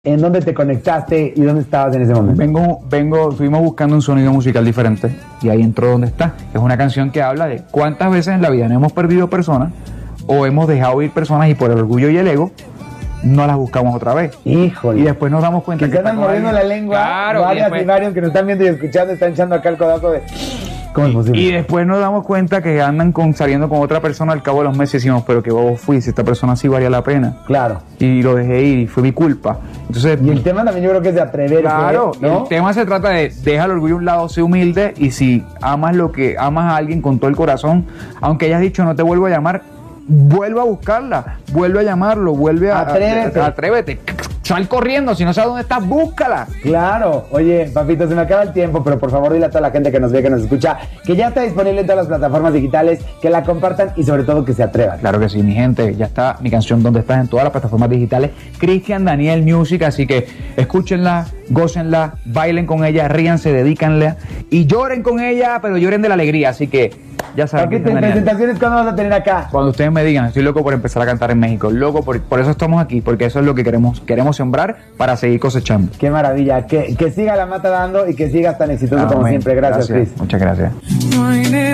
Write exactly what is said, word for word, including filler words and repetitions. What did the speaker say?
¿En dónde te conectaste y dónde estabas en ese momento? Vengo, vengo, estuvimos buscando un sonido musical diferente y ahí entró Donde Está. Es una canción que habla de cuántas veces en la vida no hemos perdido personas o hemos dejado ir personas y por el orgullo y el ego no las buscamos otra vez. Híjole. Y después nos damos cuenta que, que que están mordiendo la lengua. Claro, varias y, después, y varios que nos están viendo y escuchando están echando acá el codazo de... ¿Cómo es posible? Y después nos damos cuenta que andan con, saliendo con otra persona al cabo de los meses y decimos, pero que bobo fui, si esta persona sí valía la pena. Claro. Y lo dejé ir y fue mi culpa. Entonces, y el tema también yo creo que es de atreverse. Claro, ¿no? El tema se trata de deja el orgullo a un lado, sé humilde y si amas lo que amas a alguien con todo el corazón, aunque hayas dicho no te vuelvo a llamar, vuelve a buscarla, vuelve a llamarlo, vuelve a... Atrévete. A, a, atrévete. Sal corriendo, si no sabes dónde estás, búscala. Claro. Oye, papito, se me acaba el tiempo, pero por favor dile a toda la gente que nos ve, que nos escucha, que ya está disponible en todas las plataformas digitales, que la compartan y sobre todo que se atrevan. Claro que sí, mi gente, ya está mi canción Donde Estás en todas las plataformas digitales, Cristian Daniel Music, así que escúchenla, gócenla, bailen con ella, ríanse, dedícanla y lloren con ella, pero lloren de la alegría, así que ya saben. Papito, ¿en presentaciones cuándo vas a tener acá? Cuando ustedes me digan, estoy loco por empezar a cantar en México, loco, por, por eso estamos aquí, porque eso es lo que queremos, queremos sembrar para seguir cosechando. Qué maravilla, que, que siga la mata dando y que sigas tan exitoso como siempre. Gracias, Cris. Muchas gracias.